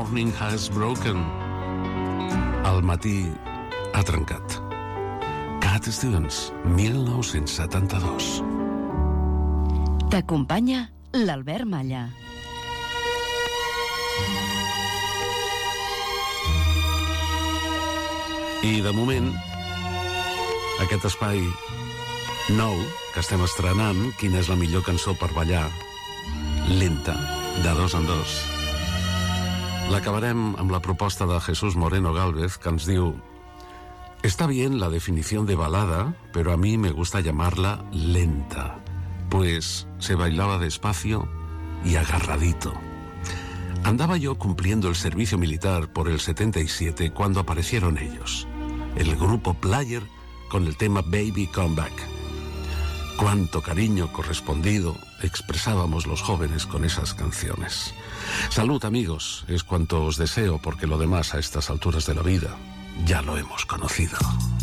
morning has broken. El matí ha trencat. Cat Stevens, 1972. T'acompanya l'Albert Malla. I de moment, aquest espai nou que estem estrenant, quina és la millor cançó per ballar, lenta, de dos en dos. L'acabarem amb la proposta de Jesús Moreno Gálvez, que ens diu: está bien la definición de balada, pero a mí me gusta llamarla lenta, pues se bailaba despacio y agarradito. Andaba yo cumpliendo el servicio militar por el 77 cuando aparecieron ellos, el grupo Player, con el tema Baby Come Back. Cuánto cariño correspondido expresábamos los jóvenes con esas canciones. Salud, amigos, es cuanto os deseo, porque lo demás a estas alturas de la vida ya lo hemos conocido.